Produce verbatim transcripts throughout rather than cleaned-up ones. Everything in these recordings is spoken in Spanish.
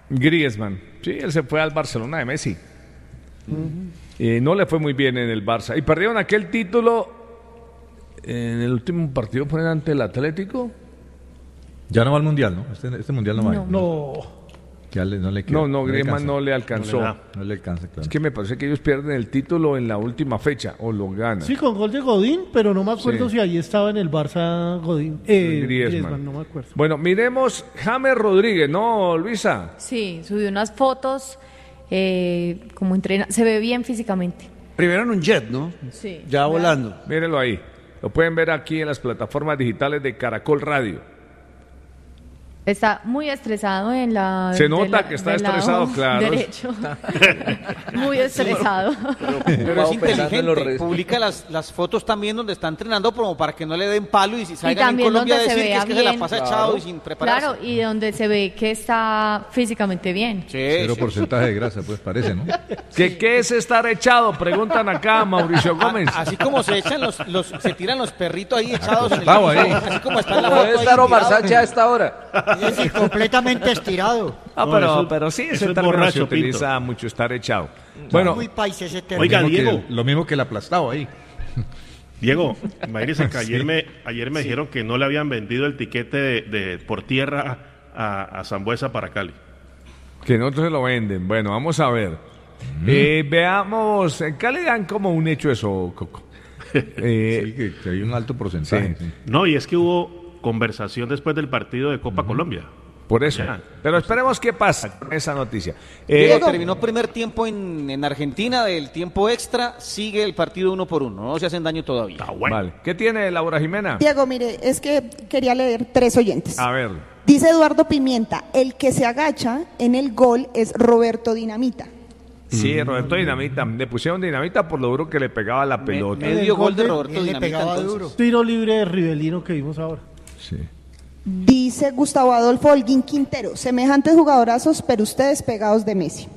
Griezmann. Sí, él se fue al Barcelona de Messi. Uh-huh. Eh, no le fue muy bien en el Barça. Y perdieron aquel título en el último partido, fue ante el Atlético. Ya no va al Mundial, ¿no? Este, este Mundial no va. No. no. Que le, no, le queda, no, no, Griezmann no le alcanzó. No le, no le alcanza, claro. Es que me parece que ellos pierden el título en la última fecha, o lo ganan. Sí, con gol de Godín, pero no me acuerdo sí. si ahí estaba en el Barça Godín. Eh, Griezmann. Griezmann, no me acuerdo. Bueno, miremos James Rodríguez, ¿no, Luisa? Sí, subió unas fotos, eh, como entrena, se ve bien físicamente. Primero en un jet, ¿no? Sí. Ya volando. Mírenlo ahí, lo pueden ver aquí en las plataformas digitales de Caracol Radio. Está muy estresado en la... Se nota la, que está estresado, claro. Derecho. Muy estresado. Pero, pero, pero es inteligente. Publica las, las fotos también donde está entrenando como para que no le den palo y si salgan en Colombia a decir que es que bien. se la pasa claro. echado y sin prepararse. Claro, y donde se ve que está físicamente bien. Sí, Cero sí. porcentaje de grasa, pues parece, ¿no? ¿Qué, ¿Qué es estar echado? Preguntan acá a Mauricio Gómez. A, así como se echan los, los, se tiran los perritos ahí echados en el piso, ahí. Así como está en la foto. Debe estar Omar Sánchez a esta hora. Es completamente estirado. Ah, pero, no, eso, pero sí, ese término borracho, se utiliza Pinto. mucho, estar echado. Bueno, muy paisa ese término. Oiga, Diego, que, lo mismo que el aplastado ahí. Diego, imagínese que ayer sí. me ayer me sí. dijeron que no le habían vendido el tiquete de, de por tierra a, a Sambuesa para Cali. Que no se lo venden. Bueno, vamos a ver. Mm. Eh, veamos, en Cali dan como un hecho eso, Coco. eh, sí, que, que hay un alto porcentaje. Sí. Sí. No, y es que hubo conversación después del partido de Copa uh-huh. Colombia. Por eso. Ya. Pero esperemos qué pasa con esa noticia. Eh, Diego, terminó primer tiempo en, en Argentina, del tiempo extra, sigue el partido uno por uno, no se hacen daño todavía. Ah, bueno. Vale. ¿Qué tiene Laura Jimena? Diego, mire, es que quería leer tres oyentes. A ver. Dice Eduardo Pimienta, el que se agacha en el gol es Roberto Dinamita. Sí, Roberto Dinamita. Le pusieron Dinamita por lo duro que le pegaba la pelota. Me, medio gol de Roberto Dinamita. Le pegaba duro. Tiro libre de Rivelino que vimos ahora. Sí. Dice Gustavo Adolfo Holguín Quintero, semejantes jugadorazos, pero ustedes pegados de Messi.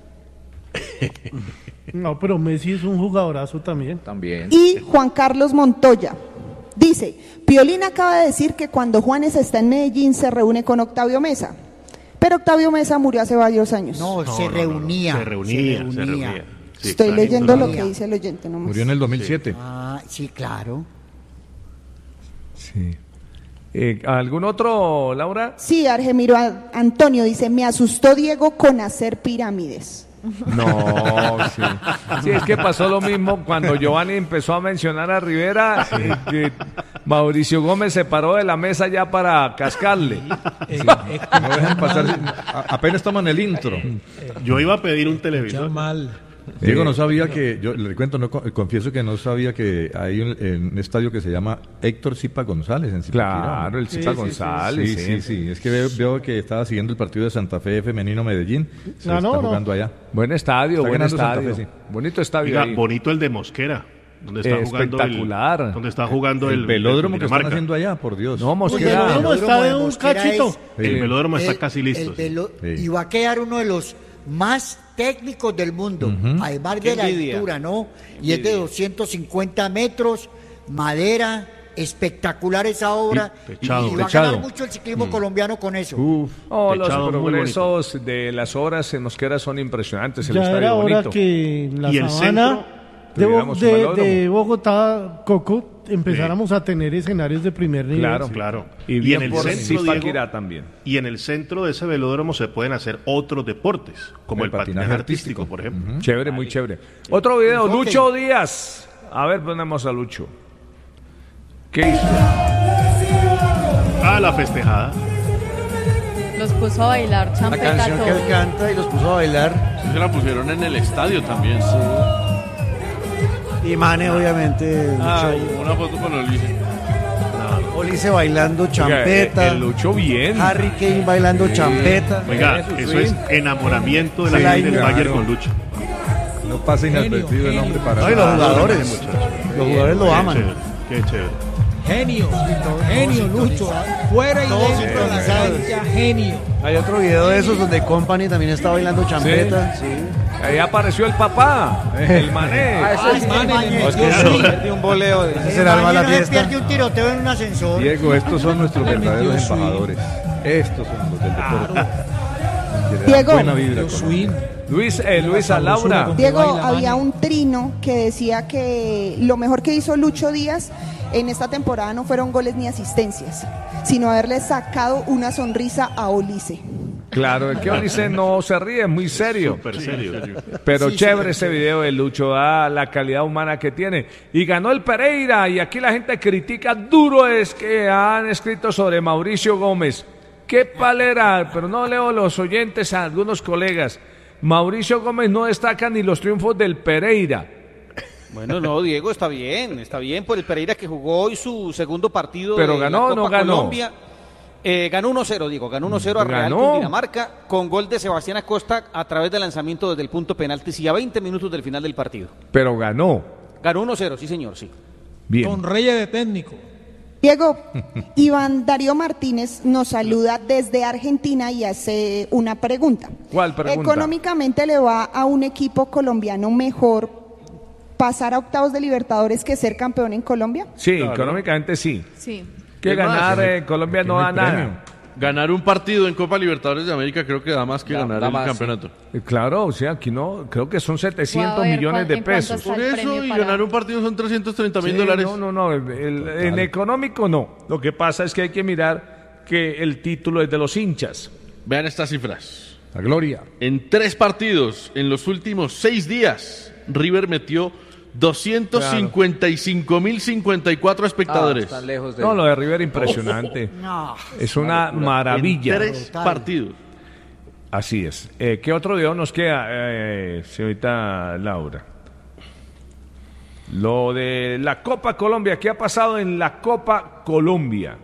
No, pero Messi es un jugadorazo también. También. Y Juan Carlos Montoya dice, Piolín acaba de decir que cuando Juanes está en Medellín se reúne con Octavio Mesa, pero Octavio Mesa murió hace varios años. No, no se, no, reunía, no, no. se reunía. Se reunía. Se reunía. Sí, Estoy claro, leyendo lo que dice el oyente nomás. Murió en el dos mil siete. Sí. Ah, sí, claro. Sí. Eh, ¿Algún otro, Laura? Sí, Argemiro Antonio dice, me asustó Diego con hacer pirámides. No, sí. Sí, es que pasó lo mismo cuando Giovanni empezó a mencionar a Rivera, sí. eh, que Mauricio Gómez se paró de la mesa ya para cascarle. Sí. No dejan pasar, apenas toman el intro. Yo iba a pedir un televisor. Mal. Diego no sabía que, yo le cuento, no, confieso que no sabía que hay un, un estadio que se llama Héctor Zipa González en Zipaquirá. Claro, el Zipa sí, González. Sí, sí, sí, sí, es que veo, veo que estaba siguiendo el partido de Santa Fe Femenino Medellín. Se no, está no, jugando no. allá. Buen estadio, está buen estadio. Fe, sí. Bonito estadio. Oiga, ahí. bonito el de Mosquera. Donde está eh, jugando espectacular. El, donde está jugando el, el velódromo el que están haciendo allá, por Dios. No, Mosquera. El velódromo está de un cachito. Es, el velódromo está el, casi listo. El velo, sí. Y va a quedar uno de los más técnicos del mundo, uh-huh. además de la altura, ¿no? Y es de doscientos cincuenta metros, madera, espectacular esa obra. Sí, techado, y, y va techado. a ganar mucho el ciclismo mm. colombiano con eso. Uf, oh, los progresos de las obras en Mosquera son impresionantes. El ya estadio era hora bonito. que en la y sabana de, Bo- de, de Bogotá, Coco, empezáramos sí. a tener escenarios de primer nivel. Claro, sí. claro. Y, y en el por centro, Zipaquirá también. Y en el centro de ese velódromo se pueden hacer otros deportes, como el, el patinaje, patinaje artístico, artístico, por ejemplo. Uh-huh. Chévere, muy chévere. Otro video, okay. Lucho Díaz. A ver, ponemos a Lucho. ¿Qué hizo? Ah, la festejada. Los puso a bailar champeta. La canción todo. que él canta y los puso a bailar. Sí, se la pusieron en el estadio también. Sí. Y Mane, obviamente. Ah, una foto con Olice. No. Olice bailando champeta. Oiga, el Lucho bien. Harry Kane bailando sí. champeta. Oiga, eso, eso es enamoramiento de la sí, gente del Bayern con Lucho. No pasa inadvertido el hombre para. Ay, los jugadores. Los jugadores lo qué aman. Chévere, qué chévere. Genio, genio, Lucho. Fuera y dentro de la cancha, genio. Hay otro video de esos donde Company también está bailando champeta. Sí. sí. Ahí apareció el papá, el Mané. Ah, ese es el Mané. Es que sí. un boleo. Ese será el Mané no se pierde un tiroteo en un ascensor. Diego, estos son nuestros verdaderos embajadores. Estos son los del deporte. Diego, Luis, eh, Luisa Laura. Diego, había un trino que decía que lo mejor que hizo Lucho Díaz en esta temporada no fueron goles ni asistencias, sino haberle sacado una sonrisa a Olise. Claro, es que Olise no se ríe, es muy serio. Súper serio. Pero Sí, chévere sí, ese video de Lucho, ah, la calidad humana que tiene. Y ganó el Pereira, y aquí la gente critica duro es que han escrito sobre Mauricio Gómez. Qué palera, pero no leo los oyentes a algunos colegas. Mauricio Gómez no destaca ni los triunfos del Pereira. Bueno, no, Diego, está bien, está bien por el Pereira que jugó hoy su segundo partido. Pero de ganó la o no Copa ganó. Colombia. Eh, ganó uno cero, Diego, ganó uno cero a Real Ganó. Cundinamarca con gol de Sebastián Acosta a través del lanzamiento desde el punto penalti, sí, a veinte minutos del final del partido. Pero ganó. Ganó uno cero, sí señor, sí. Bien. Con Reyes de técnico. Diego, Iván Darío Martínez nos saluda desde Argentina y hace una pregunta. ¿Cuál pregunta? ¿Económicamente le va a un equipo colombiano mejor pasar a octavos de Libertadores que ser campeón en Colombia? Sí, claro. Económicamente sí. Sí. Que Es ganar más, en Colombia no da nada. Ganar un partido en Copa Libertadores de América creo que da más que Da- ganar da el más, campeonato. Eh, Claro, o sea, aquí no, creo que son setecientos Voy a ver millones cuán- de en cuánto pesos. está Por el eso, premio y para- ganar un partido son trescientos treinta mil Sí, dólares. No, no, no, el- el- en económico no. Lo que pasa es que hay que mirar que el título es de los hinchas. Vean estas cifras. La gloria. En tres partidos, en los últimos seis días, River metió doscientos cincuenta y cinco mil cincuenta y cuatro espectadores. Ah, están lejos de... No, lo de River impresionante. No. Es una maravilla. En tres partidos. Así es. Eh, ¿Qué otro video nos queda, eh, señorita Laura? Lo de la Copa Colombia. ¿Qué ha pasado en la Copa Colombia?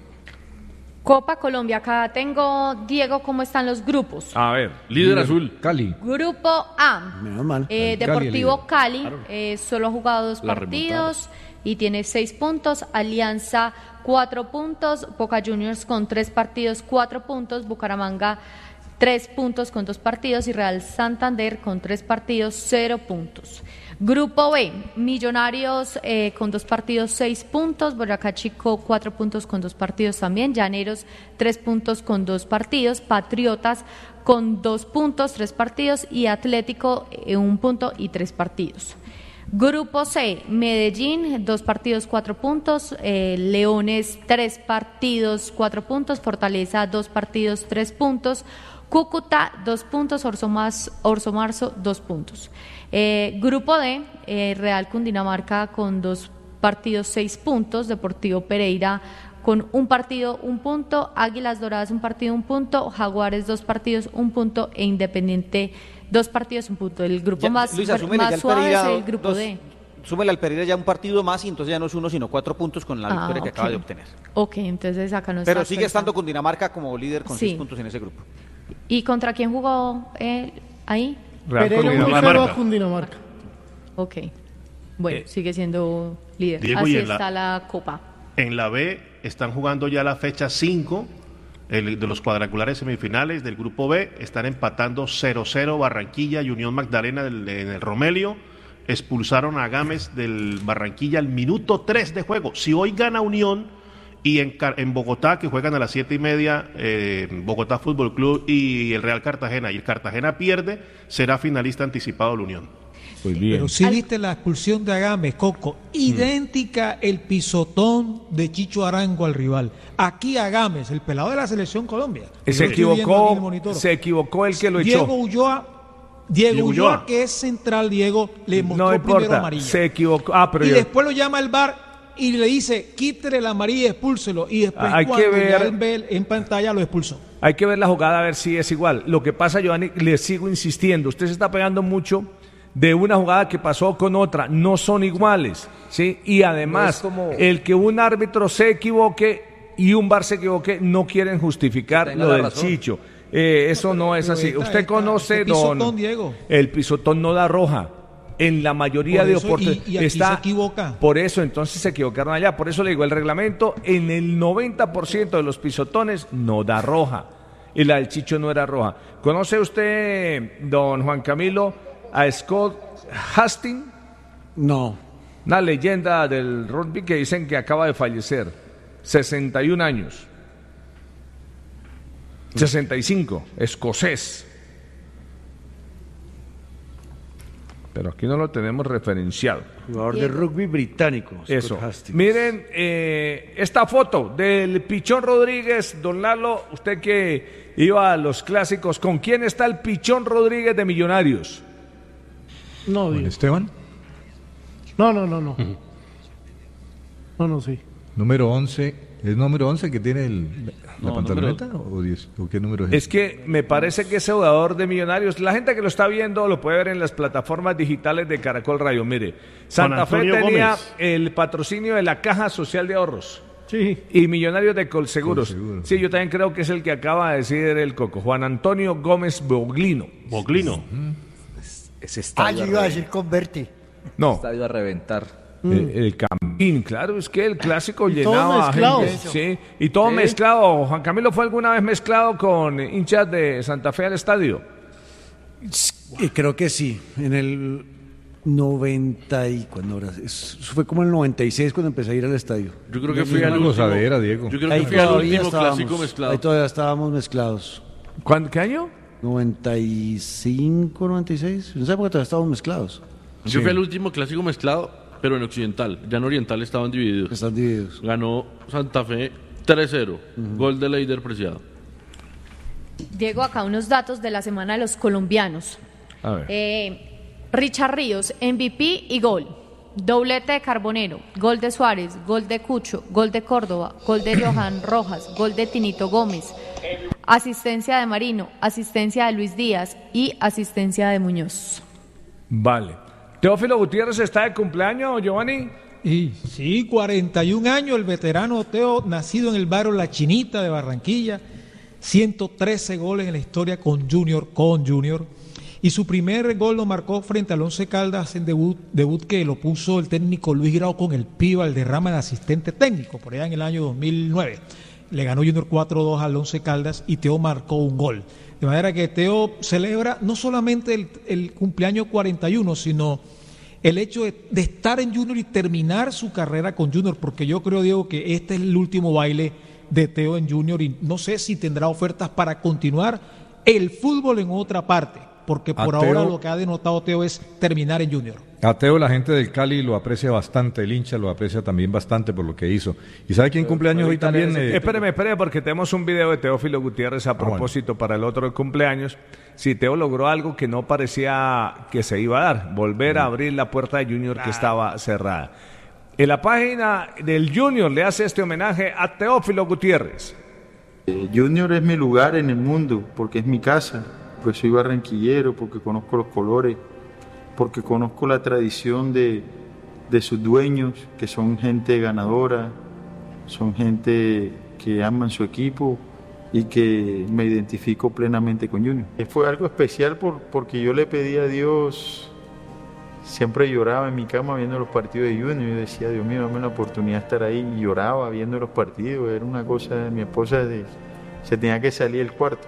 Copa Colombia, acá tengo, Diego, ¿cómo están los grupos? A ver. Líder azul. Cali. Grupo A, Menos mal. eh, Cali, Deportivo líder. Cali, eh, solo ha jugado dos La partidos y tiene seis puntos, Alianza cuatro puntos, Boca Juniors con tres partidos, cuatro puntos, Bucaramanga tres puntos con dos partidos y Real Santander con tres partidos, cero puntos. Grupo B, Millonarios eh, con dos partidos, seis puntos, Boyacá Chico cuatro puntos con dos partidos también, Llaneros tres puntos con dos partidos, Patriotas con dos puntos, tres partidos y Atlético eh, un punto y tres partidos. Grupo C, Medellín, dos partidos, cuatro puntos, eh, Leones, tres partidos, cuatro puntos, Fortaleza, dos partidos, tres puntos, Cúcuta, dos puntos, Orso, Mas- Orso Marzo, dos puntos. Eh, grupo D, eh, Real Cundinamarca con dos partidos, seis puntos, Deportivo Pereira con un partido, un punto, Águilas Doradas, un partido, un punto, Jaguares, dos partidos, un punto, e Independiente, dos partidos, un punto. El grupo Ya, más, Luisa, súmele ya más al suave es Pereira el grupo dos- D. Súmele al Pereira ya un partido más y entonces ya no es uno, sino cuatro puntos con la Ah, victoria que ok. acaba de obtener. Ok, entonces acá no Pero está sigue estando actualizado. Cundinamarca como líder con Sí. seis puntos en ese grupo. ¿Y contra quién jugó eh, ahí? Real Pereira uno Cundinamarca. cero a Cundinamarca. Ok. Bueno, Eh, sigue siendo líder. Diego, Así y en la- está la Copa. En la B están jugando ya la fecha cinco el, de los cuadrangulares semifinales del grupo B. Están empatando cero cero Barranquilla y Unión Magdalena del- en el Romelio. Expulsaron a Gámez del Barranquilla al minuto tres de juego. Si hoy gana Unión y en, Car- en Bogotá, que juegan a las siete y media, eh, Bogotá Fútbol Club y el Real Cartagena, y el Cartagena pierde, será finalista anticipado la Unión. Muy bien. Pero sí viste la expulsión de Agames, Coco, idéntica el pisotón de Chicho Arango al rival. Aquí Agames, el pelado de la selección Colombia. Se Yo lo estoy viendo aquí en el equivocó, monitor. se equivocó el que lo Diego echó. Ulloa, Diego, Diego Ulloa, Ulloa. que es central, Diego, le mostró No primero importa, amarilla. se equivocó. Ah, pero y yo- después lo llama el V A R y le dice, quítele la amarilla y expúlselo. Y después Hay que cuando ya ver- él ve en pantalla lo expulsó. Hay que ver la jugada a ver si es igual. Lo que pasa, Giovanni, le sigo insistiendo. Usted se está pegando mucho de una jugada que pasó con otra. No son iguales, ¿sí? Y además, No es como- el que un árbitro se equivoque y un V A R se equivoque, no quieren justificar Tenga lo la del razón. Chicho. Eh, eso no es pero así. esta- Usted esta- conoce, este pisotón, don. Diego. El pisotón no da roja. En la mayoría Por de eso, oportunidades y- y aquí está se equivoca. por eso entonces se equivocaron allá. Por eso le digo, el reglamento en el noventa por ciento de los pisotones no da roja. Y la del Chicho no era roja. ¿Conoce usted, don Juan Camilo, a Scott Hastings? No. Una leyenda del rugby que dicen que acaba de fallecer. sesenta y un años. sesenta y cinco, escocés. Pero aquí no lo tenemos referenciado. Jugador de rugby británico. Eso. Miren eh, esta foto del Pichón Rodríguez, don Lalo, usted que iba a los clásicos, ¿con quién está el Pichón Rodríguez de Millonarios? No, ¿Con Esteban? No, no, no, no. Uh-huh. No, no, sí. Número once. ¿Es número once que tiene el, la no, pantaloneta número... o diez? ¿O qué número es? Es que me parece que ese jugador de Millonarios, la gente que lo está viendo lo puede ver en las plataformas digitales de Caracol Radio. Mire, Santa Fe tenía Gómez. El patrocinio de la Caja Social de Ahorros. Sí. Y Millonarios de Colseguros. Colseguro. Sí, yo también creo que es el que acaba de decir el Coco. Juan Antonio Gómez Boglino. Boglino. Uh-huh. Ese estadio. Ah, yo iba a decir Converti. No. Estadio a reventar. Mm. El, el Campín, claro, es que el clásico y llenaba todo gente, sí, y todo ¿Sí? mezclado. Juan Camilo fue alguna vez mezclado con hinchas de Santa Fe al estadio. Creo que sí, en el noventa y cuando era, eso fue como el noventa y seis cuando empecé a ir al estadio. Yo creo que fui al último, gozadera, Diego. Yo creo que fui al último clásico mezclado. Ahí todavía estábamos mezclados. ¿Cuándo, qué año? noventa y cinco, noventa y seis. En esa época todavía estábamos mezclados. Yo sí. fui al último clásico mezclado, pero en occidental. Ya en oriental estaban divididos. Están divididos. Ganó Santa Fe tres cero. Uh-huh. Gol de Leider Preciado. Diego, acá unos datos de la semana de los colombianos. A ver. Eh, Richard Ríos, M V P y gol. Doblete de Carbonero, gol de Suárez, gol de Cucho, gol de Córdoba, gol de Johan Rojas, gol de Tinito Gómez, asistencia de Marino, asistencia de Luis Díaz y asistencia de Muñoz. Vale. ¿Teófilo Gutiérrez está de cumpleaños, Giovanni? Y sí, cuarenta y un años, el veterano Teo, nacido en el barrio La Chinita de Barranquilla, ciento trece goles en la historia con Junior, con Junior, y su primer gol lo marcó frente al Once Caldas en debut, debut que lo puso el técnico Luis Grau con el Pío al derrama de asistente técnico, por allá en el año dos mil nueve. Le ganó Junior cuatro dos al Once Caldas y Teo marcó un gol. De manera que Teo celebra no solamente el, el cumpleaños cuarenta y uno, sino el hecho de, de estar en Junior y terminar su carrera con Junior, porque yo creo, Diego, que este es el último baile de Teo en Junior y no sé si tendrá ofertas para continuar el fútbol en otra parte, porque por Teo, ahora lo que ha denotado Teo es terminar en Junior. A Teo la gente del Cali lo aprecia bastante, el hincha lo aprecia también bastante por lo que hizo. ¿Y sabe quién cumpleaños hoy también? Eh, espéreme, espéreme, porque tenemos un video de Teófilo Gutiérrez a propósito ah, bueno. para el otro cumpleaños. Si Teo logró algo que no parecía que se iba a dar, volver a abrir la puerta de Junior que estaba cerrada. En la página del Junior le hace este homenaje a Teófilo Gutiérrez. Eh, Junior es mi lugar en el mundo, porque es mi casa, pues soy barranquillero, porque conozco los colores, porque conozco la tradición de, de sus dueños, que son gente ganadora, son gente que aman su equipo y que me identifico plenamente con Junior. Fue algo especial por, porque yo le pedí a Dios, siempre lloraba en mi cama viendo los partidos de Junior, yo decía, Dios mío, dame la oportunidad de estar ahí, y lloraba viendo los partidos, era una cosa, mi esposa de, se tenía que salir del cuarto.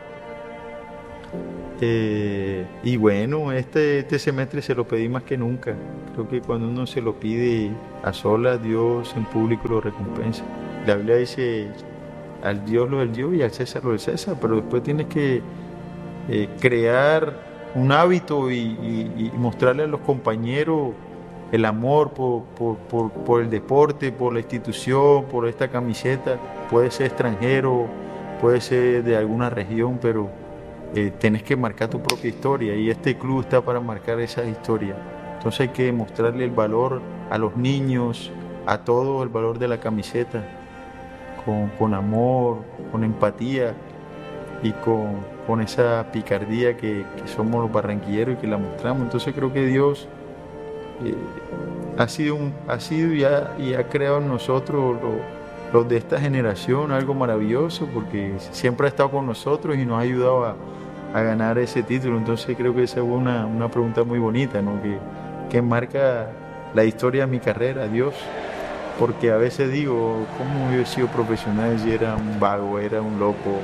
Eh, y bueno, este, este semestre se lo pedí más que nunca. Creo que cuando uno se lo pide a solas, Dios en público lo recompensa. La Biblia dice, al Dios lo del Dios y al César lo del César, pero después tienes que eh, crear un hábito y, y, y mostrarle a los compañeros el amor por, por, por, por el deporte, por la institución, por esta camiseta. Puede ser extranjero, puede ser de alguna región, pero Eh, tenés que marcar tu propia historia y este club está para marcar esa historia. Entonces hay que mostrarle el valor a los niños, a todos, el valor de la camiseta, con, con amor, con empatía y con, con esa picardía que, que somos los barranquilleros y que la mostramos. Entonces creo que Dios eh, ha sido, un, ha sido y, ha, y ha creado en nosotros lo, los de esta generación algo maravilloso, porque siempre ha estado con nosotros y nos ha ayudado a a ganar ese título. Entonces creo que esa fue una, una pregunta muy bonita, ¿no? Que, que marca la historia de mi carrera, Dios, porque a veces digo, ¿cómo yo he sido profesional si era un vago, era un loco,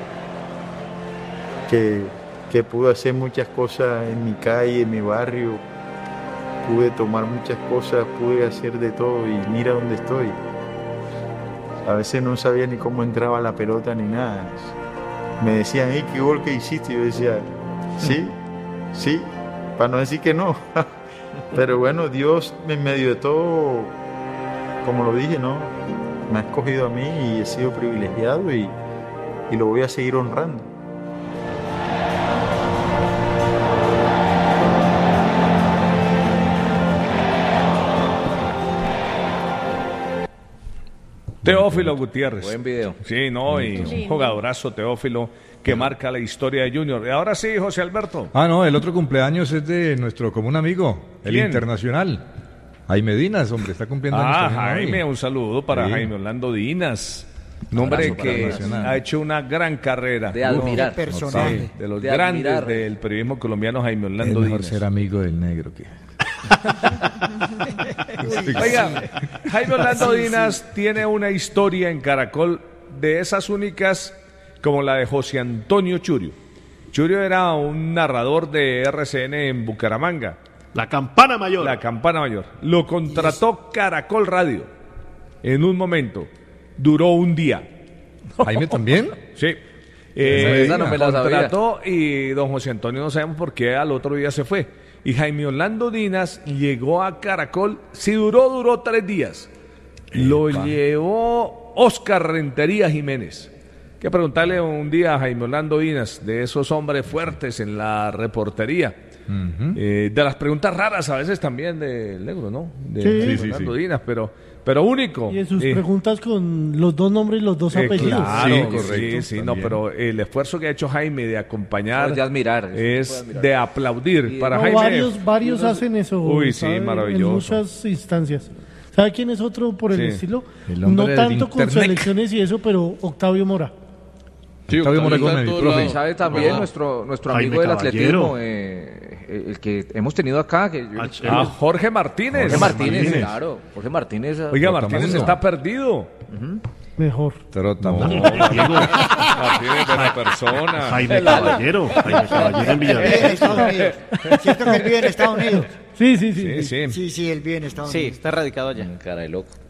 que, que pude hacer muchas cosas en mi calle, en mi barrio, pude tomar muchas cosas, pude hacer de todo y mira dónde estoy? A veces no sabía ni cómo entraba la pelota ni nada. me decían, hey, ¿qué gol que hiciste? Y yo decía, sí, sí, para no decir que no. Pero bueno, Dios en medio de todo, como lo dije, ¿no? Me ha escogido a mí y he sido privilegiado y, y lo voy a seguir honrando. Teófilo Gutiérrez. Buen video. Sí, no, y un jugadorazo Teófilo que marca la historia de Junior. Y ahora sí, José Alberto. Ah, no, el otro cumpleaños es de nuestro común amigo, el ¿Quién? Internacional. Jaime Dinas, hombre, está cumpliendo Ah, años Jaime, hoy. un saludo para Sí. Jaime Orlando Dinas. Un hombre que ha hecho una gran carrera. De admirar. Personaje. Sí, de los De grandes admirar. del periodismo colombiano, Jaime Es Orlando mejor Dinas. ser amigo del negro que... Oiga, Jaime Orlando Dinas tiene una historia en Caracol de esas únicas como la de José Antonio Churio. Churio era un narrador de R C N en Bucaramanga. La campana mayor. La campana mayor. Lo contrató Caracol Radio en un momento. Duró un día. ¿Jaime también? Sí. Eh, esa no me la sabía. Contrató y don José Antonio no sabemos por qué al otro día se fue. Y Jaime Orlando Dinas llegó a Caracol, si duró, duró tres días. Lo llevó Oscar Rentería Jiménez. Hay que preguntarle un día a Jaime Orlando Dinas, de esos hombres fuertes en la reportería. Uh-huh. eh, de las preguntas raras a veces también del negro, ¿no? De Sí. Jaime Sí, Orlando sí. Dinas, pero, pero único. Y en sus Eh, preguntas con los dos nombres y los dos eh, apellidos. claro, Sí, sí, correcto, sí, no, también. pero el esfuerzo que ha hecho Jaime de acompañar Es de admirar, es se puede admirar. de aplaudir. Y- Para No, Jaime, varios varios hacen eso. Uy, sí, ¿sabe? maravilloso. En muchas instancias. ¿Sabe quién es otro por el Sí. estilo? El hombre No del tanto con internet. selecciones y eso, pero Octavio Mora. Sí, Octavio Mora está en Gómez, todos profe. lados. ¿Sabe también No. nuestro nuestro Jaime amigo del Caballero. atletismo, eh, el que hemos tenido acá? Que yo- Ah, Ah, Jorge Martínez. Jorge Martínez, Martínez. claro. Jorge Martínez. Oiga, Martínez Trotamundo. está perdido. Mejor. Trotamundo. No, Martínez, buena persona. Jaime Caballero. Jaime Caballero en Vive en Villavicencio. Estados Unidos. ¿Cierto que él vive en Estados Unidos? Sí, sí, sí. Sí, sí. Sí, sí, él vive en Estados Sí, Unidos. está radicado allá. Cara de loco.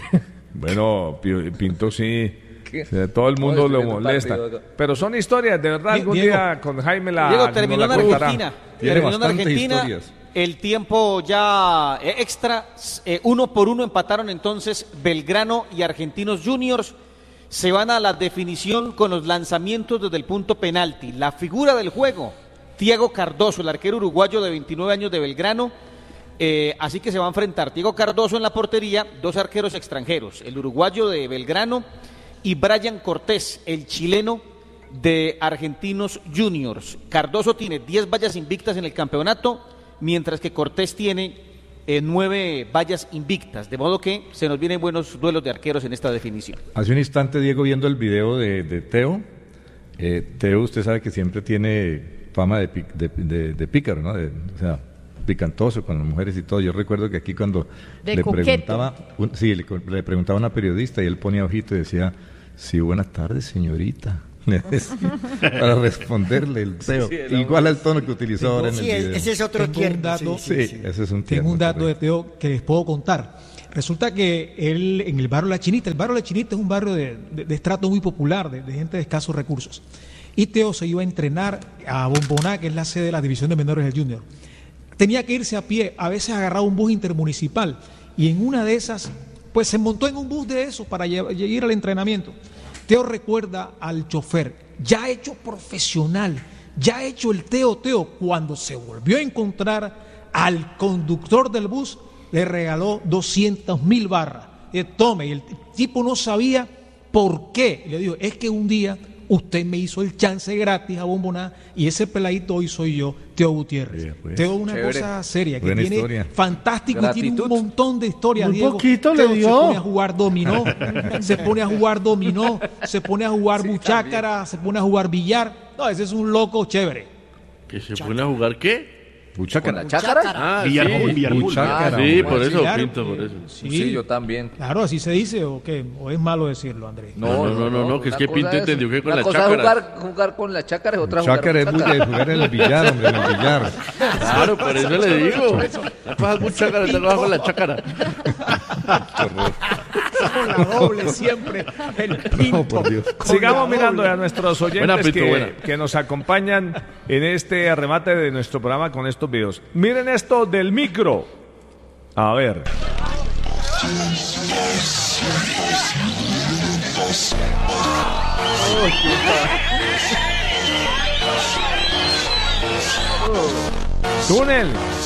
Bueno, Pi- Pinto sí. ¿Qué? O sea, todo el mundo No, estoy lo viendo un molesta. partido acá. Pero son historias, de verdad. Algún Diego. día con Jaime la. Diego nos terminó la en contará. Argentina. Tiene Terminó en bastantes Argentina. historias. El tiempo ya eh, extra. eh, uno por uno empataron entonces Belgrano y Argentinos Juniors. Se van a la definición con los lanzamientos desde el punto penalti. La figura del juego, Thiago Cardoso, el arquero uruguayo de veintinueve años de Belgrano. Eh, así que se va a enfrentar Thiago Cardoso en la portería, dos arqueros extranjeros, el uruguayo de Belgrano y Brian Cortés, el chileno de Argentinos Juniors. Cardoso tiene diez vallas invictas en el campeonato, mientras que Cortés tiene eh, nueve vallas invictas, de modo que se nos vienen buenos duelos de arqueros en esta definición. Hace un instante, Diego, viendo el video de, de Teo, eh, Teo, usted sabe que siempre tiene fama de, pic- de, de- de pícaro, ¿no? De- o sea, picantoso con las mujeres y todo. Yo recuerdo que aquí cuando De le coqueto. preguntaba, un- sí, le, le preguntaba a una periodista y él ponía ojito y decía, sí, buenas tardes, señorita. Le decía, para responderle el Teo, Sí, el igual al tono que utilizó ahora en el Sí, video. ese es otro Tengo un tierno. dato. Sí, sí, Sí, sí. ese es un Tengo tierno, un dato de correcto. Teo que les puedo contar. Resulta que él, en el barrio La Chinita, el barrio La Chinita es un barrio de, de- de estrato muy popular, de, de gente de escasos recursos. Y Teo se iba a entrenar a Bomboná, que es la sede de la división de menores del Junior. Tenía que irse a pie, a veces agarraba un bus intermunicipal, y en una de esas, pues se montó en un bus de esos para lle- ir al entrenamiento. Teo recuerda al chofer, ya hecho profesional, ya hecho el Teo Teo, cuando se volvió a encontrar al conductor del bus, le regaló doscientas mil barras. Y tome, y el tipo no sabía por qué. Y le dijo, es que un día usted me hizo el chance gratis a Bomboná y ese peladito hoy soy yo, Teo Gutiérrez. Sí, pues. Teo es una Chévere. cosa seria, que Buena tiene historia. fantástico y tiene un Gratitud. montón de historias, Muy Diego. poquito Teo le dio. Se pone a jugar dominó, se pone a jugar dominó, se pone a jugar buchácara, se pone a jugar billar. No, ese es un loco chévere. ¿Que se pone a jugar qué? ¿Con Buchácara. la chácara? Ah, Villarpool, sí. Villarpool. Buchácara. Sí, hombre. por eso, Claro. Pinto, por eso. Sí, Sí, yo también. Claro, así se dice o qué, o es malo decirlo, Andrés. No, no, no, no, que es una que cosa Pinto es- entendió que con una la cosa es chácara. jugar, jugar con la chácara y otra jugar Chácara es con bu- de jugar en el billar, hombre, en el billar. Claro, por eso le digo. No pasas mucha chácara, te lo hago con la chácara. Con la doble siempre. El pinto. No, por Dios. Sigamos mirando a nuestros oyentes Buena, Pito, que, buena. que nos acompañan en este remate de nuestro programa con estos videos. Miren esto del micro. A ver. Túnel.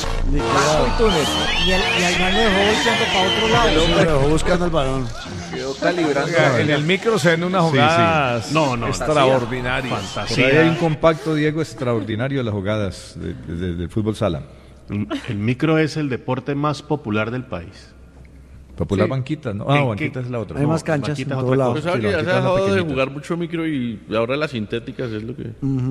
túnel. Y el, y el man lo dejó volteando para otro lado. Lo dejó buscando el balón. Quedó calibrando. Oiga, en el micro se ven unas Sí, sí. jugadas No, no, extraordinarias. Por ahí Fantasía. hay un compacto, Diego, extraordinario de las jugadas de- de- de- del fútbol sala. El micro es el deporte más popular del país. Popular Sí. banquita, ¿no? ¿En Ah, qué? banquita es la otra. Hay No, más canchas Banquita en es todo otra lado. Pues sabe Sí, que la ya se banquita ha es la dejado de pequeñita. jugar mucho micro y ahora las sintéticas es lo que...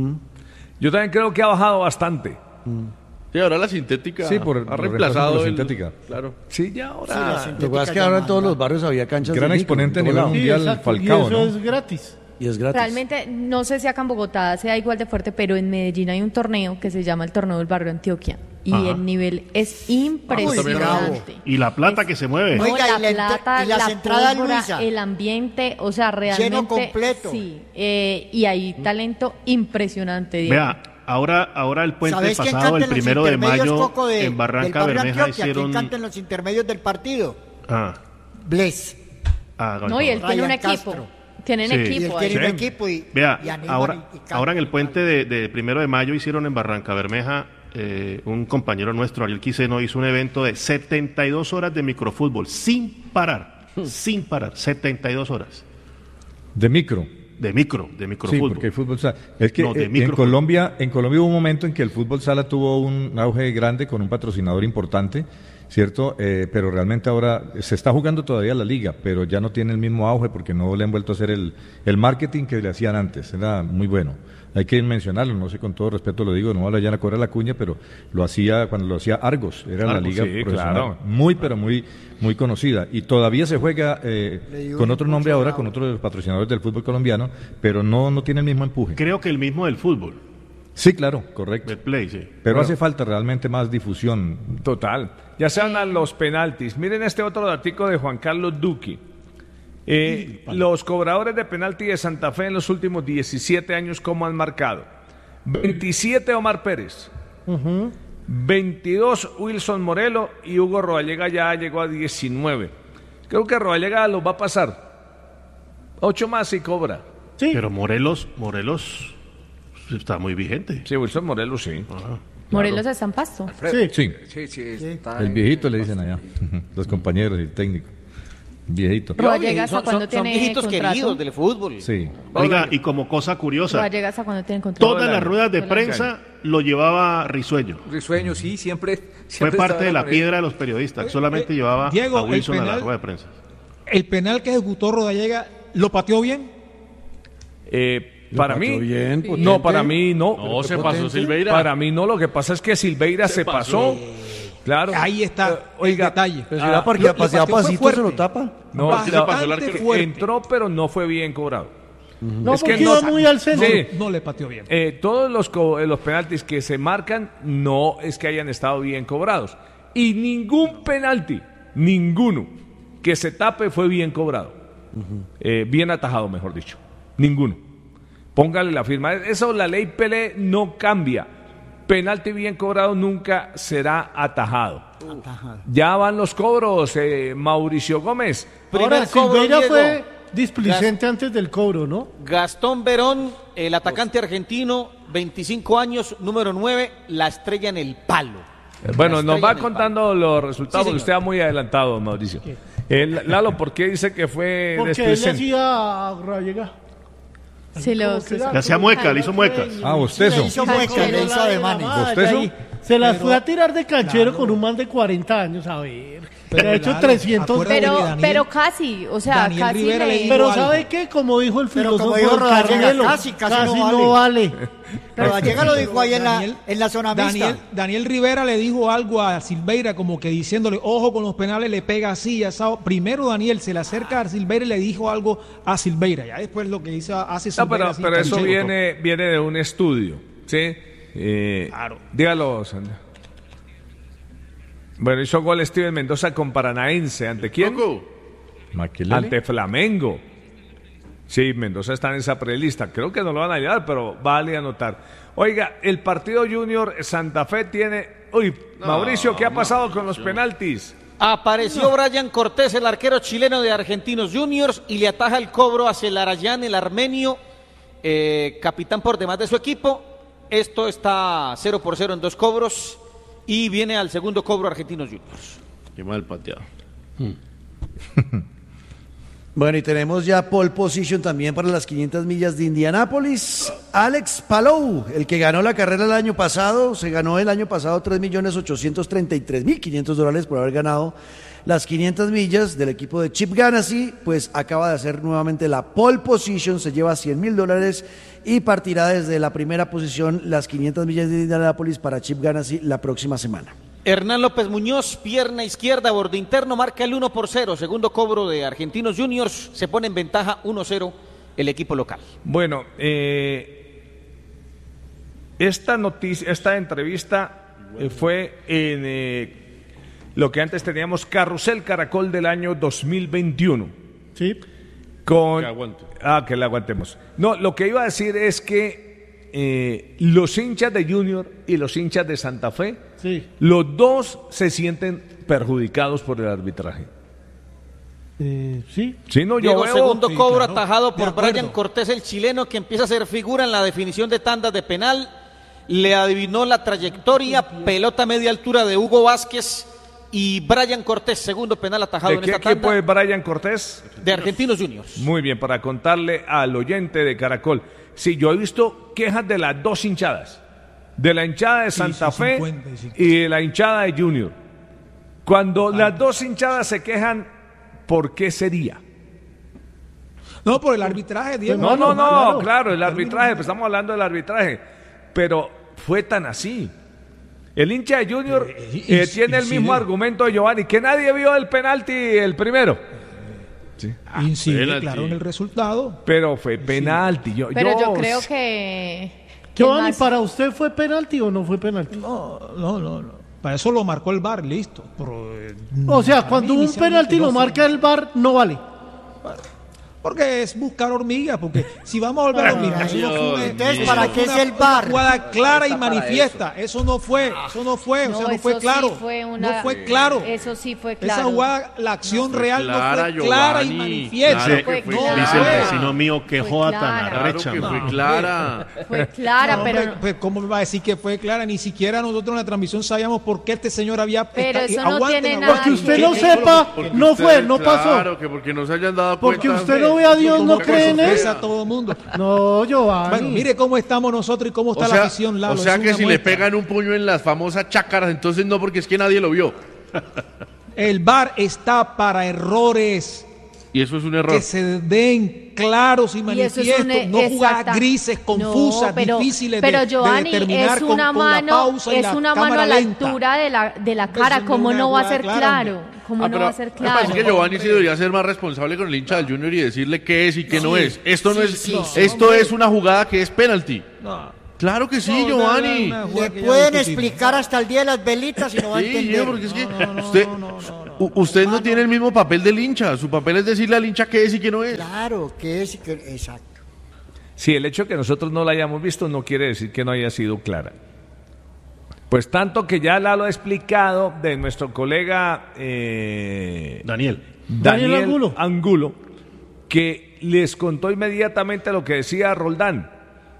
Yo también creo que ha bajado bastante. Sí, ahora la sintética Sí, por- ha por reemplazado reemplazo por la el- sintética. Claro. Sí, ya ahora. Sí, la Lo que sintética pasa es que ya ahora en no todos anda. los barrios había canchas Gran de micro, exponente en a todo nivel lado. Sí, mundial, exacto, Falcao, y eso ¿no? es gratis. Y es gratis. Realmente, no sé si acá en Bogotá sea igual de fuerte, pero en Medellín hay un torneo que se llama el Torneo del Barrio Antioquia. Y Ajá. el nivel es impresionante. Y la plata que se mueve. No, Oiga, la y la ent- plata, y las la entradas, pólvora, Luisa. el ambiente, o sea, realmente. completo. Sí, eh, y hay talento impresionante. Diego. Vea, ahora, ahora el puente ¿Sabes quién pasado, canta el en los primero de intermedios, mayo, Coco, de- en del Barranca Barrio Bermeja Antioquia? hicieron... ¿Quién canta en los intermedios del partido? Ah, Bless. ah, No, y él Ryan tiene un equipo. Castro. Tienen Sí. Y él equipo ahí. tiene un Sí. equipo y, Vea, y animan ahora, y- y cantan. ahora en el puente de, de primero de mayo hicieron en Barranca Bermeja, eh, un compañero nuestro, Ariel Quiseno, hizo un evento de setenta y dos horas de microfútbol, sin parar, sin parar, setenta y dos horas. De micro. De micro, de Sí, microfútbol. porque el fútbol sala. Es que No, de eh, en microfútbol. Colombia, en Colombia hubo un momento en que el fútbol sala tuvo un auge grande con un patrocinador importante, ¿cierto? Eh, pero realmente ahora se está jugando todavía la liga, pero ya no tiene el mismo auge porque no le han vuelto a hacer el, el marketing que le hacían antes. Era muy bueno. Hay que mencionarlo, no sé, con todo respeto lo digo, no vale ya a cobrar la cuña, pero lo hacía cuando lo hacía Argos, era la Argos, liga sí, profesional, claro. muy pero muy muy conocida y todavía se juega eh, Le dio con un otro nombre impulso ahora, bravo. con otro de los patrocinadores del fútbol colombiano, pero no no tiene el mismo empuje. Creo que el mismo del fútbol, Sí, claro, correcto. Betplay, sí. Pero Bueno. hace falta realmente más difusión. Total. Ya se hablan los penaltis. Miren este otro artículo de Juan Carlos Duque. Eh, los cobradores de penalti de Santa Fe en los últimos diecisiete años, ¿cómo han marcado? veintisiete Omar Pérez, veintidós Wilson Morelo y Hugo Rodallega ya llegó a diecinueve. Creo que Rodallega los va a pasar. Ocho más y cobra. Sí. Pero Morelos, Morelos está muy vigente. Sí, Wilson Morelo sí. Ajá. Morelos está en Pasto. Sí. Sí, Sí, sí, está el en- viejito le dicen allá, los compañeros y el técnico. Viejito. Rodallega hasta son, cuando son- son tiene viejitos contrato. queridos del fútbol. Sí. Oiga, y como cosa curiosa, Rodallega hasta cuando tiene contrato. todas las ruedas de Todo el año. prensa lo llevaba Risueño. Risueño, sí, siempre. Fue siempre parte estaba de la con él. piedra de los periodistas. Solamente llevaba Diego, a el Wilson a la penal- rueda de prensa. El penal que ejecutó Rodallega, ¿lo pateó bien? Eh, Lo para pateó mí, bien, potente. no, para mí no. No, se pasó Silveira. Para mí no, lo que pasa es que Silveira se, pasó. Claro. Ahí está Eh, oiga, el detalle. Pero Ah, si va lo- para lo pasear pateó fue pasito, se fuerte. lo tapa. no, Bastante la- pasó el arquero. fuerte. entró, pero no fue bien cobrado. No, Es que porque no- iba muy al centro. Sí. No le pateó bien. Eh, todos los, co- eh, los penaltis que se marcan no es que hayan estado bien cobrados. Y ningún penalti, ninguno que se tape fue bien cobrado. Eh, bien atajado, mejor dicho. Ninguno. Póngale la firma. Eso la ley Pelé no cambia. Penalti bien cobrado nunca será atajado. Ya van los cobros, eh, Mauricio Gómez. Ahora, Primer cobro, Silveira Diego. fue displicente antes del cobro, ¿no? Gastón Verón, el atacante argentino, veinticinco años, número nueve, la estrella en el palo. Bueno, La nos estrella va en el contando los resultados, Sí, porque señor. usted va muy adelantado, Mauricio. Eh, Lalo, ¿por qué dice que fue Porque él le displicente? hacía a Rodallega. Sí, los- Como que Le hacía mueca, le hizo muecas. Ah, bostezo. Le hizo mueca, le hizo ademanes. ¿Bostezo? Se las fue a tirar de canchero con un man de cuarenta años, a ver. Pero Le ha hecho claro, trescientos. acuérdate Pero, que Daniel- pero casi, o sea, Daniel casi Rivera le le- dijo Pero algo. ¿sabe qué? Como dijo el Pero filósofo como dijo Rodallega, Carmelo, casi, casi no no vale. Rodallega lo dijo ahí en la, Daniel- en la zona Daniel, mixta. Daniel Rivera le dijo algo a Silveira como que diciéndole, ojo con los penales, le pega así, asado. Primero Daniel se le acerca a Silveira y le dijo algo a Silveira. Ya después lo que hizo, hace No, Silveira. pero, así, pero eso canchero. viene, viene de un estudio, ¿sí? Eh, Claro. Dígalo, Sandra. Bueno, hizo gol Steven Mendoza con Paranaense. ¿Ante quién? Coco, Maquelele. ante Flamengo. Sí, Mendoza está en esa prelista. Creo que no lo van a llevar, pero vale anotar. Oiga, el partido Junior Santa Fe tiene... Uy, no, Mauricio, ¿qué ha pasado no, con los no. penaltis? Apareció no. Brian Cortés, el arquero chileno de Argentinos Juniors, y le ataja el cobro hacia el Arayán, el armenio, eh, capitán por demás de su equipo. Esto está cero por cero en dos cobros y viene al segundo cobro Argentinos Juniors. Qué mal pateado. Hmm. Bueno, y tenemos ya pole position también para las quinientas millas de Indianápolis. Alex Palou, el que ganó la carrera el año pasado, se ganó el año pasado tres millones ochocientos treinta y tres mil quinientos dólares por haber ganado las quinientas millas del equipo de Chip Ganassi, pues acaba de hacer nuevamente la pole position, se lleva cien mil dólares y partirá desde la primera posición las quinientas millas de Indianápolis para Chip Ganassi la próxima semana. Hernán López Muñoz, pierna izquierda, borde interno, marca el uno por cero. Segundo cobro de Argentinos Juniors, se pone en ventaja uno cero el equipo local. Bueno, eh, esta noticia, esta entrevista eh, fue en eh, lo que antes teníamos Carrusel Caracol del año dos mil veintiuno. Sí. Con, que aguante. Ah, que la aguantemos. No, lo que iba a decir es que Eh, los hinchas de Junior y los hinchas de Santa Fe, sí. los dos se sienten perjudicados por el arbitraje. Eh, sí. Sí, no, yo Diego, veo, segundo sí, cobro claro, atajado por Brian Cortés, el chileno, que empieza a ser figura en la definición de tandas de penal. Le adivinó la trayectoria, pelota a media altura de Hugo Vázquez y Brian Cortés, segundo penal atajado ¿De en qué esta equipo tanda. es Brian Cortés? De Argentinos Juniors. Muy bien, para contarle al oyente de Caracol. Sí, yo he visto quejas de las dos hinchadas, de la hinchada de Santa sí, sí, Fe cincuenta y, cincuenta. Y de la hinchada de Junior. Cuando ah. las dos hinchadas se quejan, ¿por qué sería? No, por el arbitraje, Diego. No, no, no, claro, claro el arbitraje, pues estamos hablando del arbitraje, pero fue tan así. El hincha de Junior eh, eh, eh, tiene el mismo argumento de Giovanni, que nadie vio el penalti el primero. Sí. Ah, incide, claro, en el resultado. Pero fue penalti. Yo, Pero yo, yo creo que... Giovanni, más... ¿para usted fue penalti o no fue penalti? No, no, no. no. Para eso lo marcó el V A R, listo. Pero, eh, o sea, cuando un penalti lo marca el V A R, no vale. Porque es buscar hormigas, porque si vamos a volver a lo mismo, eso no fue una, entonces, ¿para qué es el V A R? Jugada clara y manifiesta, eso. eso no fue, eso no fue, no, o sea, no fue claro, sí fue una, no fue claro. Eso sí fue claro. Esa jugada, la acción no real clara, no fue Giovanni, clara y manifiesta. Claro fue fue, clara. Dice el vecino mío que joda tan Claro arrecha. que No. fue clara. Fue clara, no, pero... Hombre, pues, ¿cómo me va a decir que fue clara? Ni siquiera nosotros en la transmisión sabíamos por qué este señor había... Pero esta, eso no aguanten, tiene aguanten. nada que usted que no ver. sepa, Porque no usted, fue, no pasó. Claro, que porque no se hayan dado Porque cuenta. usted no ve a Dios, no cree en él. A todo mundo. No, Giovanni. Bueno, mire cómo estamos nosotros y cómo está O sea, la afición. Lalo, o sea es que una si muestra. le pegan un puño en las famosas chácaras, entonces no, porque es que nadie lo vio. El V A R está para errores. Y eso es un error. Que se den claros y Y manifiestos, eso es un, no jugadas exacta. grises, confusas, No, pero, difíciles pero de, Giovanni, de determinar es con, una con mano, la pausa y es la una mano cámara a la lenta. altura de la, de la cara, Eso ¿cómo no es no una va a jugada ser clara, claro? hombre. ¿Cómo Ah, no pero va a ser me claro? parece que Giovanni sí debería ser más responsable con el hincha del Junior y decirle qué es y qué Sí, no es. Esto no sí, es, sí, esto hombre. es una jugada que es penalti. No. Claro que sí, No, Giovanni. no, no, no, Le que ya pueden discutimos. explicar hasta el día de las velitas y no va a Sí, entender. porque es que No, no, no, usted, no, no, no, no. u- usted no tiene el mismo papel del hincha. Su papel es decirle al hincha qué es y qué no es. Claro, que es, que, exacto. Sí, el hecho de que nosotros no la hayamos visto no quiere decir que no haya sido clara. Pues tanto que ya la lo ha explicado de nuestro colega eh, Daniel. Daniel, Daniel Angulo. Angulo, que les contó inmediatamente lo que decía Roldán.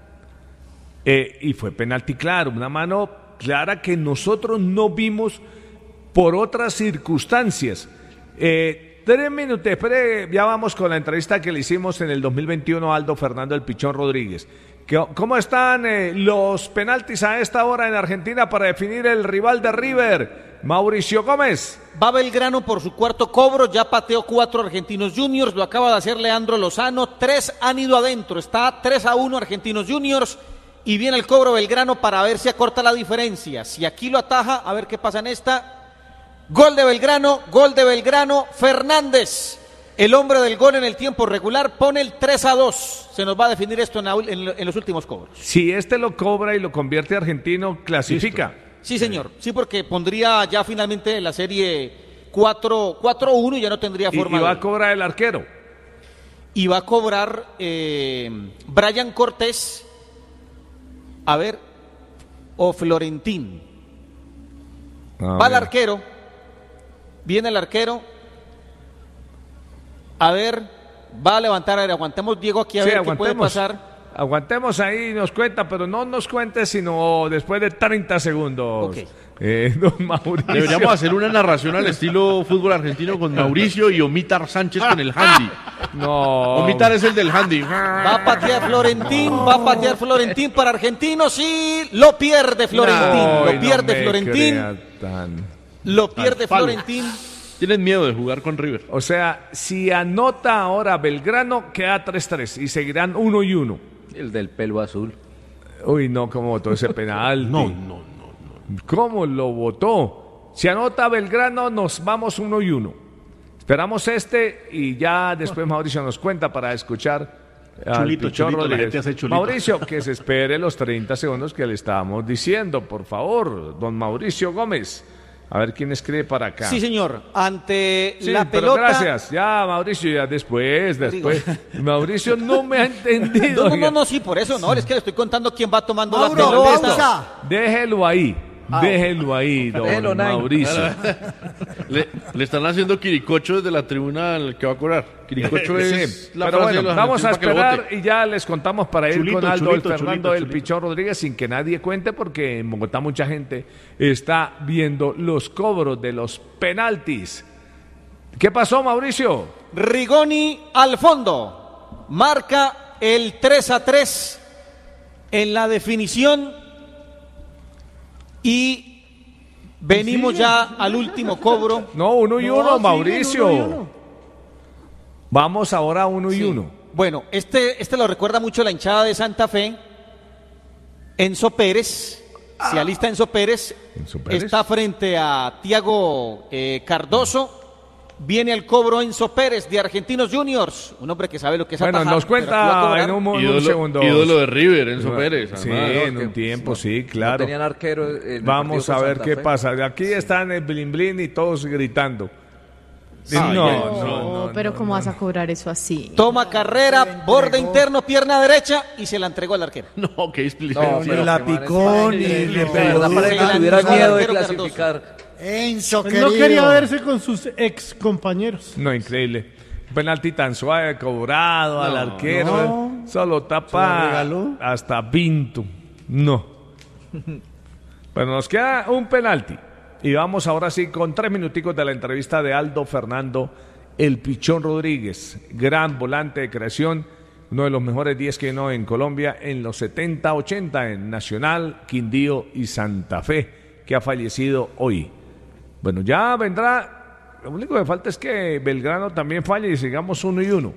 Eh, y fue penalti claro, una mano clara que nosotros no vimos por otras circunstancias. Eh, tres minutos, espere, ya vamos con la entrevista que le hicimos en el dos mil veintiuno a Aldo Fernando El Pichón Rodríguez. ¿Cómo están eh, los penaltis a esta hora en Argentina para definir el rival de River? Mauricio Gómez. Va Belgrano por su cuarto cobro, ya pateó cuatro Argentinos Juniors, lo acaba de hacer Leandro Lozano, tres han ido adentro, está tres a uno Argentinos Juniors y viene el cobro Belgrano para ver si acorta la diferencia. Si aquí lo ataja, a ver qué pasa en esta. Gol de Belgrano, gol de Belgrano, Fernández, el hombre del gol en el tiempo regular, pone el tres a dos. Se nos va a definir esto en, la, en, en los últimos cobros. Si este lo cobra y lo convierte argentino, clasifica. Sí, señor. Sí, porque pondría ya finalmente la serie cuatro a uno y ya no tendría forma. Y, y va de... a cobrar el arquero. Y va a cobrar eh, Brian Cortés, a ver, o Florentín. Ah, va el arquero, viene el arquero, a ver, va a levantar, a ver, aguantemos Diego aquí a sí, ver aguantemos. qué puede pasar. Aguantemos ahí, nos cuenta, pero no nos cuente sino después de treinta segundos. Okay. Eh, don Mauricio. Deberíamos hacer una narración al estilo fútbol argentino con Mauricio y Omitar Sánchez con el handy. No. Omitar es el del handy. Va a patear Florentín, va a patear Florentín para Argentinos y lo pierde Florentín. No, lo pierde no Florentín. Tan... Lo pierde Florentín. Tienen miedo de jugar con River. O sea, si anota ahora Belgrano, queda tres tres y seguirán uno y uno. El del pelo azul. Uy, no, cómo votó ese penal. No, no, no, no. ¿Cómo lo votó? Si anota Belgrano, nos vamos uno y uno. Esperamos este y ya después Mauricio nos cuenta para escuchar al Chulito, Pichón chulito, la Rodríguez. gente hace chulito. Mauricio, que se espere los treinta segundos que le estábamos diciendo, por favor, don Mauricio Gómez. A ver quién escribe para acá. Sí, señor. Ante Sí, la pero pelota. gracias. Ya, Mauricio, ya después, después. Mauricio no me ha entendido. No, no, oiga. no, no, sí, por eso no. Es que le estoy contando quién va tomando Mauro, la pelota. pausa. Déjelo ahí. Ah, Déjelo ahí, don Déjelo, Nine. Mauricio. Le, le están haciendo quiricocho desde la tribuna al que va a cobrar. Quiricocho es Sí, la pero frase de bueno, los vamos a argentinos para que lo esperar vote. y ya les contamos para ir Chulito, con Aldo chulito, el Fernando chulito, el chulito. Pichón Rodríguez sin que nadie cuente porque en Bogotá mucha gente está viendo los cobros de los penaltis. ¿Qué pasó, Mauricio? Rigoni al fondo. Marca el tres a tres en la definición. Y venimos ya al último cobro. No, uno y No, uno, siguen Mauricio. uno y uno. Vamos ahora uno y Sí. uno. Bueno, este, este lo recuerda mucho la hinchada de Santa Fe. Enzo Pérez, se alista Enzo Pérez, Enzo Pérez. está frente a Tiago eh, Cardoso. Viene el cobro Enzo Pérez de Argentinos Juniors, un hombre que sabe lo que es Bueno, atajar, nos pero aquí va a cuenta cobrar. en un, mo- en un Ídolo, segundo. ídolo de River, Enzo Pérez. Sí, además. en un tiempo, sí, claro. No tenían arquero. en el Vamos partido a con ver Santa qué Fe. pasa. Aquí están el blin blin y todos gritando. Ay, no, ay, no, No, no, pero no, ¿cómo no. vas a cobrar eso así? Toma carrera, borde interno, pierna derecha y se la entregó al arquero. No, qué explicación. No, Ni pero la qué man, picó, es- ni de le verdad, pegó. para Se que la tuviera entregó al miedo de arquero Cardoso. clasificar. Enzo, Él querido. no quería verse con sus ex compañeros. No, increíble. Un penalti tan suave, cobrado al arquero. no. Solo ¿Se la tapa regaló? hasta Pinto. No. Bueno, nos queda un penalti. Y vamos ahora sí con tres minuticos de la entrevista de Aldo Fernando El Pichón Rodríguez. Gran volante de creación. Uno de los mejores diez que vino en Colombia en los setenta ochenta en Nacional, Quindío y Santa Fe, que ha fallecido hoy. Bueno, ya vendrá. Lo único que falta es que Belgrano también falle y sigamos uno y uno.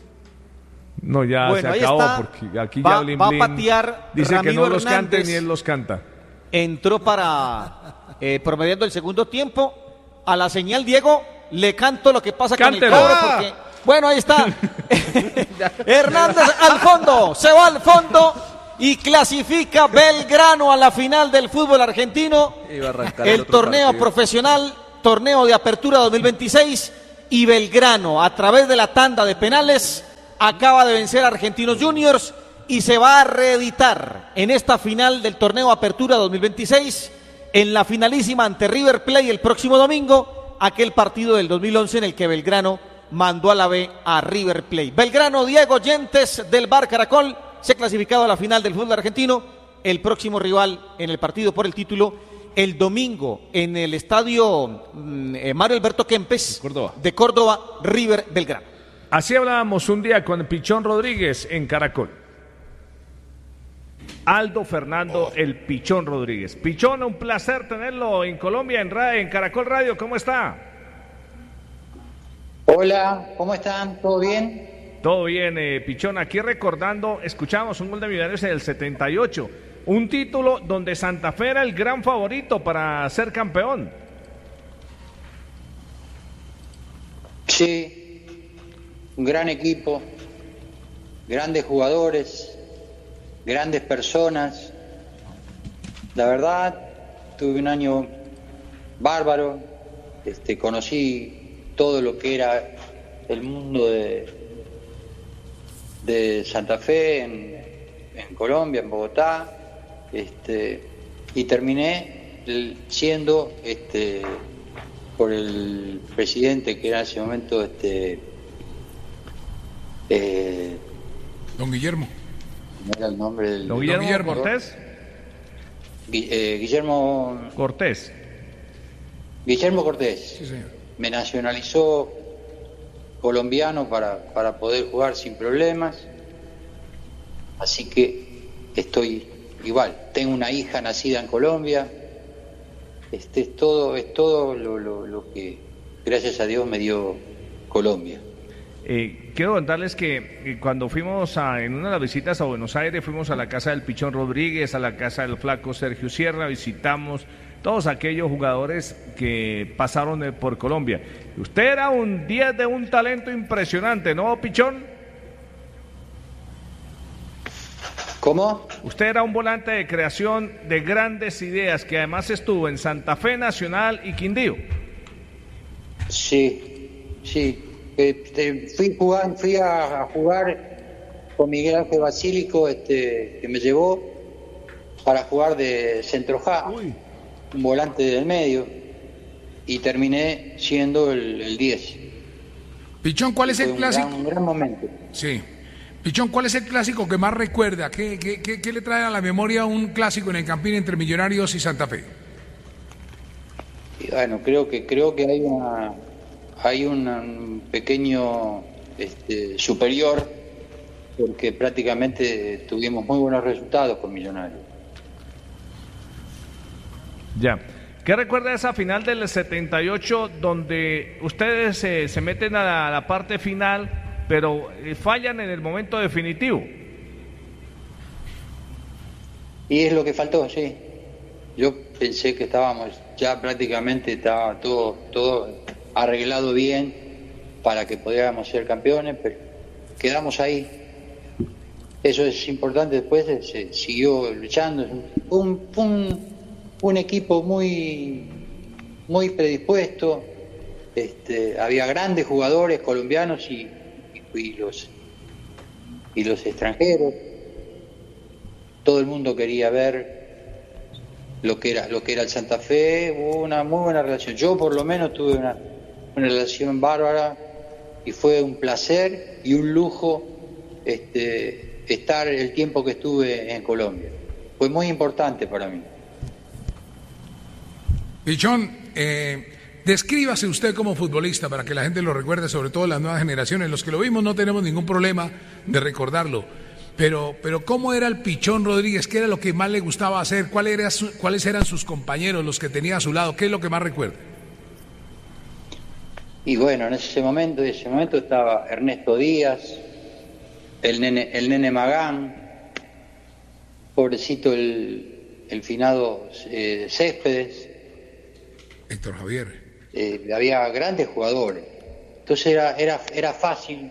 No, ya Bueno, se ahí acabó está. porque aquí Va- ya Blin va a Blin patear dice que Ramiro no los cante Hernández. ni él los canta. Entró para eh, promediando el segundo tiempo. A la señal, Diego, le canto lo que pasa Cántelo. con el cobro porque... Bueno, ahí está. Hernández al fondo, se va al fondo y clasifica Belgrano a la final del fútbol argentino. Iba a arrancar El otro torneo partido. profesional, torneo de apertura dos mil veintiséis y Belgrano a través de la tanda de penales acaba de vencer a Argentinos Juniors y se va a reeditar en esta final del torneo apertura dos mil veintiséis en la finalísima ante River Plate el próximo domingo, aquel partido del dos mil once en el que Belgrano mandó a la B a River Plate. Belgrano, Diego Yentes del Bar Caracol se ha clasificado a la final del fútbol argentino. El próximo rival en el partido por el título el domingo en el estadio mm, eh, Mario Alberto Kempes Córdoba. de Córdoba, River Belgrano. Así hablábamos un día con Pichón Rodríguez en Caracol. Aldo Fernando El Pichón Rodríguez. Pichón, un placer tenerlo en Colombia, en, ra- en Caracol Radio. ¿Cómo está? Hola, ¿cómo están? ¿Todo bien? Todo bien, eh, Pichón. Aquí recordando, escuchamos un gol de Millonarios en el setenta y ocho. Un título donde Santa Fe era el gran favorito para ser campeón. Sí, un gran equipo, grandes jugadores, grandes personas. La verdad, tuve un año bárbaro, este, conocí todo lo que era el mundo de, de Santa Fe en, en Colombia, en Bogotá, este, y terminé siendo este, por el presidente que era en ese momento este, eh, don Guillermo. ¿No era el nombre del don Guillermo, Guillermo Cortés? Eh, Guillermo Cortés. Guillermo Cortés. Sí, señor. Me nacionalizó colombiano para, para poder jugar sin problemas. Así que estoy igual. Tengo una hija nacida en Colombia. Este es todo, es todo lo, lo, lo que gracias a Dios me dio Colombia. Eh, quiero contarles que eh, cuando fuimos a, en una de las visitas a Buenos Aires, fuimos a la casa del Pichón Rodríguez, a la casa del flaco Sergio Sierra, visitamos todos aquellos jugadores que pasaron eh, por Colombia. Usted era un diez de un talento impresionante, ¿no, Pichón? ¿Cómo? Usted era un volante de creación de grandes ideas, que además estuvo en Santa Fe, Nacional y Quindío. Sí, sí. Este, fui, jugar, fui a, a jugar con Miguel Ángel Basílico, este, que me llevó para jugar de centrojá, un volante del medio, y terminé siendo el, el diez. Pichón, ¿cuál es el un clásico? Gran, un gran momento. Sí. Pichón, ¿cuál es el clásico que más recuerda? ¿Qué, qué, qué, qué le trae a la memoria un clásico en el Campín entre Millonarios y Santa Fe? Y bueno, creo que creo que hay una hay un pequeño este, superior, porque prácticamente tuvimos muy buenos resultados con Millonarios. Ya. ¿Qué recuerda de esa final del setenta y ocho donde ustedes eh, se meten a la, a la parte final, pero eh, fallan en el momento definitivo? Y es lo que faltó, sí. Yo pensé que estábamos, ya prácticamente estaba todo, todo arreglado bien para que pudiéramos ser campeones, pero quedamos ahí. Eso es importante. Después se siguió luchando. Un, un, un equipo muy, muy predispuesto. Este, había grandes jugadores colombianos y, y, y los y los extranjeros. Todo el mundo quería ver lo que era lo que era el Santa Fe. Hubo una muy buena relación. Yo por lo menos tuve una, una relación bárbara y fue un placer y un lujo este, estar el tiempo que estuve en Colombia. Fue muy importante para mí. Pichón, eh, descríbase usted como futbolista para que la gente lo recuerde, sobre todo las nuevas generaciones. Los que lo vimos no tenemos ningún problema de recordarlo. Pero, pero ¿cómo era el Pichón Rodríguez? ¿Qué era lo que más le gustaba hacer? ¿Cuál era su, ¿Cuáles eran sus compañeros, los que tenía a su lado? ¿Qué es lo que más recuerda? Y bueno, en ese momento, en ese momento estaba Ernesto Díaz, el nene, el nene Magán, pobrecito el, el finado eh, Céspedes. Héctor Javier. Eh, había grandes jugadores. Entonces era, era, era fácil,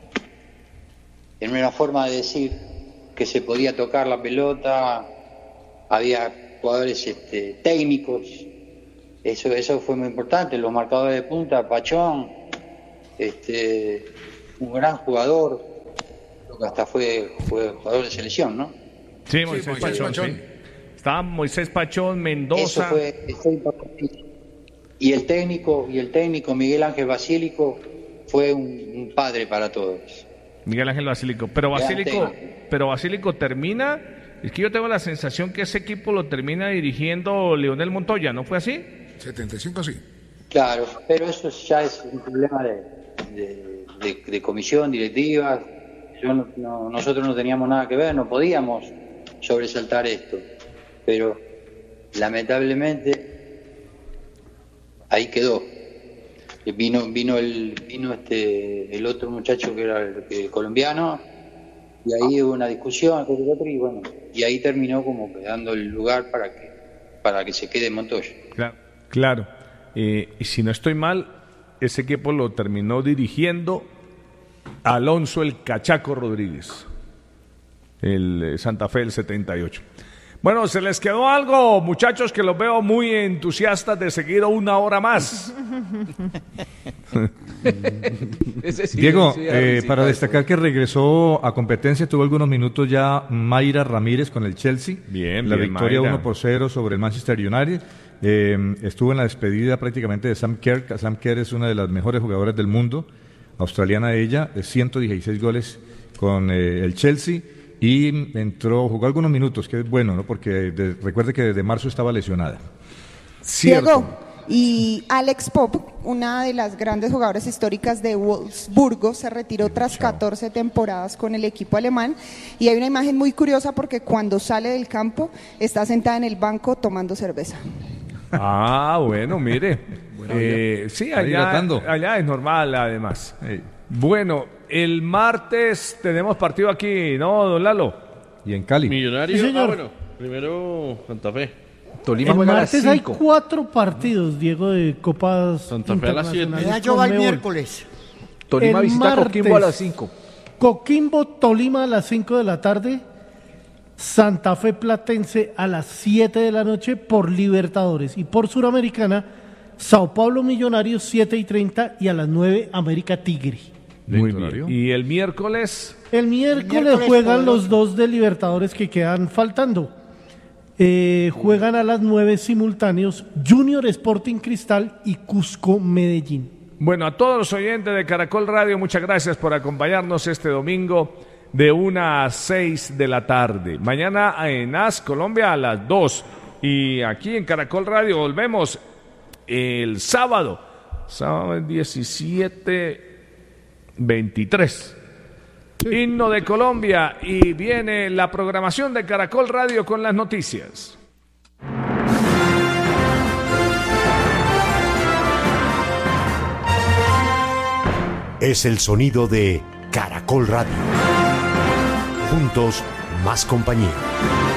en una forma de decir que se podía tocar la pelota, había jugadores este, técnicos, eso eso fue muy importante, los marcadores de punta, Pachón, este, un gran jugador, que hasta fue, fue jugador de selección, ¿no? Sí, Moisés, sí, Moisés Pachón, Pachón. Sí. Estaba Moisés Pachón, Mendoza. Eso fue, fue importante. Y el técnico, y el técnico Miguel Ángel Basílico fue un, un padre para todos. Miguel Ángel Basílico, pero Basílico, pero Basílico termina, es que yo tengo la sensación que ese equipo lo termina dirigiendo Leonel Montoya, ¿no fue así? setenta y cinco sí. Claro, pero eso ya es un problema de, de, de, de comisión directiva. Yo no, no, nosotros no teníamos nada que ver, no podíamos sobresaltar esto, pero lamentablemente ahí quedó. Vino vino el vino este el otro muchacho que era el, el colombiano y ahí hubo una discusión y bueno, y ahí terminó como dando el lugar para que para que se quede Montoya. Claro, claro. Eh, y si no estoy mal, ese equipo lo terminó dirigiendo Alonso el Cachaco Rodríguez, el Santa Fe del setenta y ocho. Bueno, ¿se les quedó algo, muchachos, que los veo muy entusiastas de seguir una hora más? Diego, eh, para destacar que regresó a competencia, tuvo algunos minutos ya Mayra Ramírez con el Chelsea. Bien, la bien, victoria Mayra. uno por cero sobre el Manchester United. Eh, estuvo en la despedida prácticamente de Sam Kerr. Sam Kerr es una de las mejores jugadoras del mundo, australiana ella, de ciento dieciséis goles con eh, el Chelsea. Y entró, jugó algunos minutos, que es bueno, ¿no? Porque de, recuerde que desde marzo estaba lesionada. Cierto. Diego, y Alex Pop, una de las grandes jugadoras históricas de Wolfsburgo, se retiró tras catorce temporadas con el equipo alemán. Y hay una imagen muy curiosa porque cuando sale del campo está sentada en el banco tomando cerveza. Ah, bueno, mire. Bueno, eh, sí, allá, allá es normal, además. Hey. Bueno, el martes tenemos partido aquí, ¿no, don Lalo? Y en Cali. Millonarios. Sí, señor. Ah, bueno, primero Santa Fe. Tolima El juega a las martes hay cinco. cuatro partidos, Diego, de Copas Santa Fe a las siete. internacionales. Ya yo va el Conmebol. miércoles. Tolima El visita a Coquimbo a martes. las cinco. Coquimbo, Tolima a las cinco de la tarde. Santa Fe Platense a las siete de la noche por Libertadores. Y por Suramericana, Sao Paulo Millonarios siete y treinta y a las nueve América Tigre. Muy bien. ¿Y el miércoles? El miércoles, El miércoles juegan poderoso. los dos de Libertadores que quedan faltando. Eh, juegan a las nueve simultáneos Junior Sporting Cristal y Cusco Medellín. Bueno, a todos los oyentes de Caracol Radio, muchas gracias por acompañarnos este domingo de una a seis de la tarde. Mañana en A S Colombia a las dos. Y aquí en Caracol Radio volvemos el sábado, sábado diecisiete veintitrés. Himno de Colombia y viene la programación de Caracol Radio con las noticias. Es el sonido de Caracol Radio. Juntos, más compañía.